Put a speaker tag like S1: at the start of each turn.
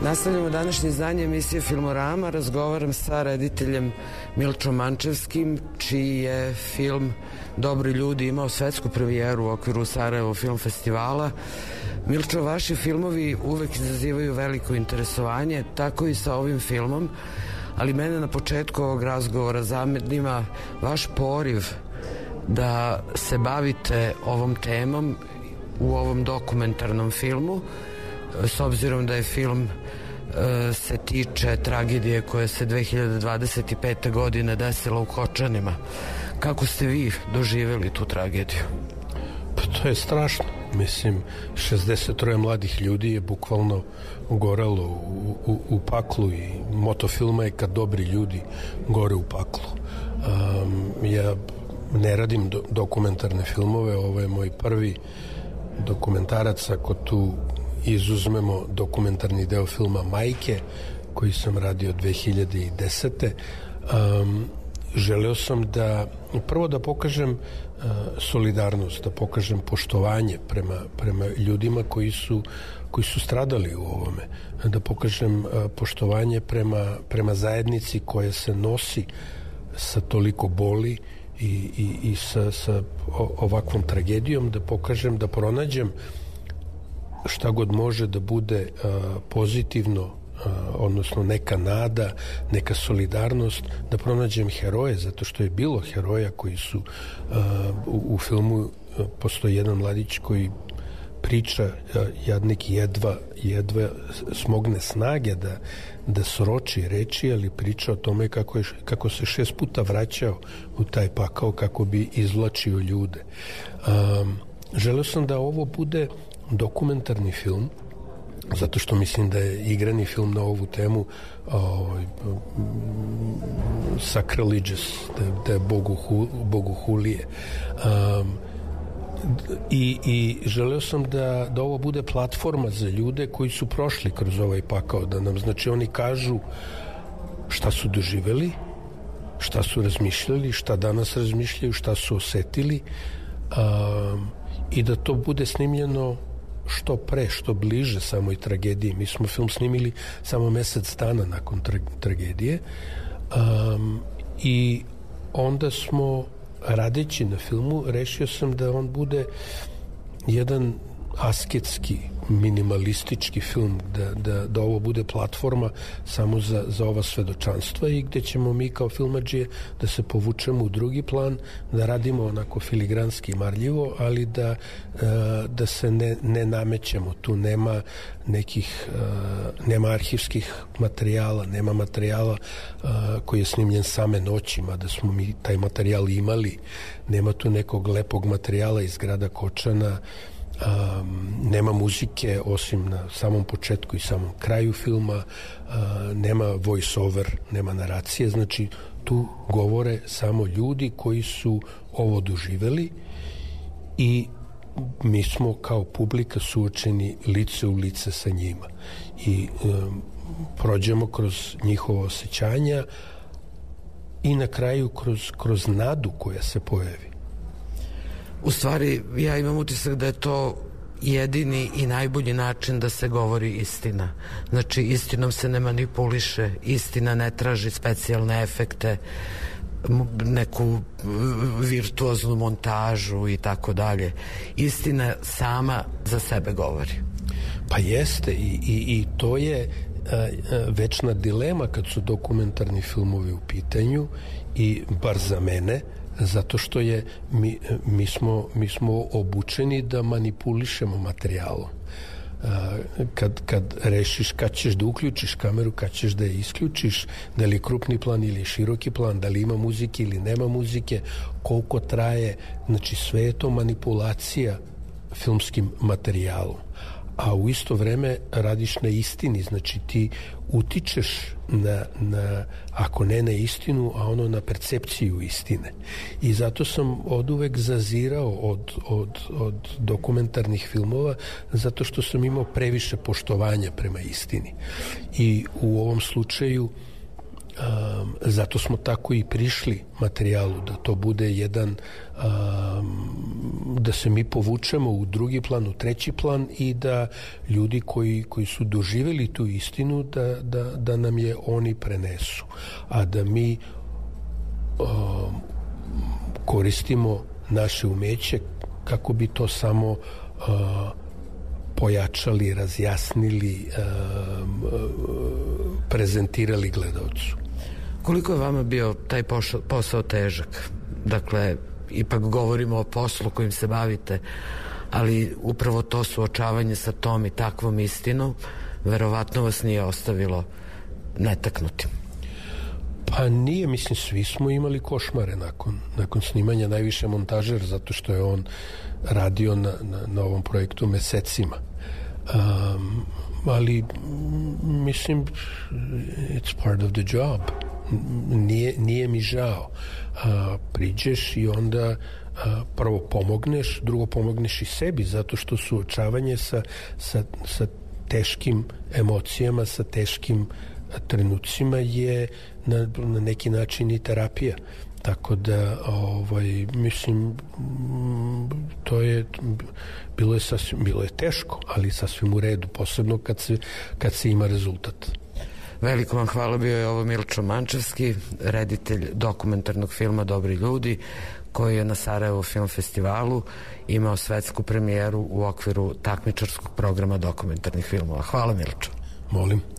S1: Nastavljamo današnje izdanje emisije Filmorama. Razgovaram sa rediteljem Milčom Mančevskim, čiji je film Dobri ljudi imao svetsku premijeru u okviru Sarajevo film festivala. Milčo, vaši filmovi uvek izazivaju veliko interesovanje, tako i sa ovim filmom, ali mene na početku ovog razgovora zanima vaš poriv da se bavite ovom temom u ovom dokumentarnom filmu, s obzirom da je film se tiče tragedije koja se 2025. godine desila u Kočanima. Kako ste vi doživjeli tu tragediju?
S2: Pa to je strašno. Mislim, 63 mladih ljudi je bukvalno goralo u paklu i moto filma je kad dobri ljudi gore u paklu. Ja ne radim dokumentarne filmove, ovo je moj prvi dokumentarac, ako tu izuzmemo dokumentarni deo filma Majke, koji sam radio 2010. Želeo sam da prvo da pokažem solidarnost, da pokažem poštovanje prema ljudima koji su stradali u ovome, da pokažem poštovanje prema zajednici koja se nosi sa toliko boli i sa ovakvom tragedijom, da pokažem, da pronađem šta god može da bude pozitivno, odnosno neka nada, neka solidarnost, da pronađem heroje, zato što je bilo heroja koji su u filmu. Postoji jedan mladić koji priča, jadnik jedva smogne snage da sroči reči, ali priča o tome kako se 6 puta vraćao u taj pakao kako bi izvlačio ljude. Želeo sam da ovo bude dokumentarni film, zato što mislim da je igrani film na ovu temu sacrilegious, da je bogohulije. I želeo sam da ovo bude platforma za ljude koji su prošli kroz ovaj pakao, da nam, znači, oni kažu šta su doživeli, šta su razmišljali, šta danas razmišljaju, šta su osetili, i da to bude snimljeno što pre, što bliže samoj tragediji. Mi smo film snimili samo mesec dana nakon tragedije, i onda smo, radeći na filmu, rešio sam da on bude jedan asketski, minimalistički film, da ovo bude platforma samo za ova svedočanstva i gde ćemo mi kao filmadžije da se povučemo u drugi plan, da radimo onako filigranski i marljivo, ali da se ne namećemo. Tu nema nema arhivskih materijala, nema materijala koji je snimljen same noći, mada smo mi taj materijal imali. Nema tu nekog lepog materijala iz grada Kočana. Nema muzike osim na samom početku i samom kraju filma, nema voice over, nema naracije, znači tu govore samo ljudi koji su ovo doživeli i mi smo kao publika suočeni lice u lice sa njima i prođemo kroz njihova osjećanja i na kraju kroz nadu koja se pojavi.
S1: U stvari, ja imam utisak da je to jedini i najbolji način da se govori istina. Znači, istinom se ne manipuliše, istina ne traži specijalne efekte, neku virtuoznu montažu i tako dalje. Istina sama za sebe govori.
S2: Pa jeste, i to je večna dilema kad su dokumentarni filmovi u pitanju, i bar za mene, zato što je mi smo obučeni da manipulišemo materijalom. Kad rešiš kad ćeš da uključiš kameru, kad ćeš da je isključiš, da li je krupni plan ili je široki plan, da li ima muzike ili nema muzike, koliko traje, znači sve je to manipulacija filmskim materijalom. A u isto vreme radiš na istini, znači ti utičeš na ako ne na istinu, a ono na percepciju istine. I zato sam oduvek zazirao od dokumentarnih filmova, zato što sam imao previše poštovanja prema istini. I u ovom slučaju Zato smo tako i prišli materijalu, da to bude jedan, da se mi povučemo u drugi plan, u treći plan i da ljudi koji su doživjeli tu istinu da nam je oni prenesu, a da mi koristimo naše umeće kako bi to samo pojačali, razjasnili, prezentirali gledalcu.
S1: Koliko je vama bio taj posao težak? Dakle, ipak govorimo o poslu kojim se bavite, ali upravo to suočavanje sa tom i takvom istinom verovatno vas nije ostavilo netaknutim.
S2: Pa nije, mislim, svi smo imali košmare nakon snimanja, najviše montažer, zato što je on radio na ovom projektu mesecima. Ali mislim, it's part of the job. Nije mi žao. Priđeš i onda prvo pomogneš, drugo pomogneš i sebi, zato što suočavanje sa teškim emocijama, sa teškim trenucima je na neki način i terapija. Tako da mislim, to je bilo je teško, ali sasvim u redu, posebno kad se ima rezultat.
S1: Veliko vam hvala, bio je ovo Milčo Mančevski, reditelj dokumentarnog filma Dobri ljudi, koji je na Sarajevo film festivalu imao svetsku premijeru u okviru takmičarskog programa dokumentarnih filmova. Hvala, Milčo.
S2: Molim.